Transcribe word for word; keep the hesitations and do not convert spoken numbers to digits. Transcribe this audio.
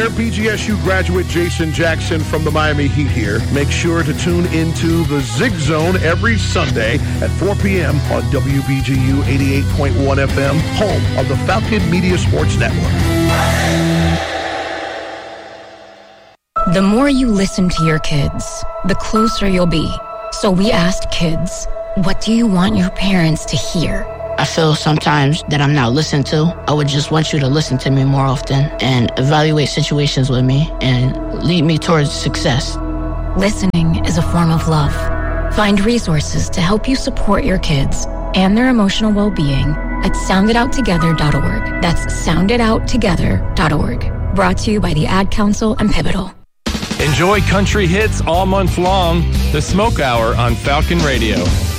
there. B G S U graduate Jason Jackson from the Miami Heat here. Make sure to tune into the Zig Zone every Sunday at four p.m. on W B G U eighty-eight point one F M, home of the Falcon Media Sports Network. The more you listen to your kids, the closer you'll be. So we asked kids, what do you want your parents to hear? I feel sometimes that I'm not listened to. I would just want you to listen to me more often and evaluate situations with me and lead me towards success. Listening is a form of love. Find resources to help you support your kids and their emotional well-being at sound it out together dot org. That's sound it out together dot org. Brought to you by the Ad Council and Pivotal. Enjoy country hits all month long. The Smoke Hour on Falcon Radio.